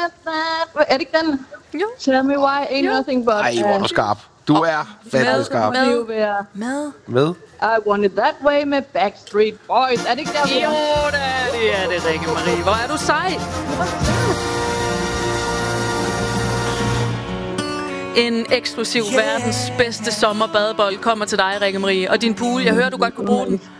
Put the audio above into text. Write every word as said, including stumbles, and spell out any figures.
it that way. Er det ikke den? Jo. Tell me why ain't jo. nothing but... Ej, hvor er du skarp. Du er fandme skarp. Med. Med. Med. Med? I want it that way med Backstreet Boys. Er det ikke der? Jo, det er det, er det, Rikke Marie. Hvor er du sej? En eksklusiv yeah. verdens bedste sommerbadebold kommer til dig, Rikke Marie. Og din pool, jeg hører, du godt kunne bruge den.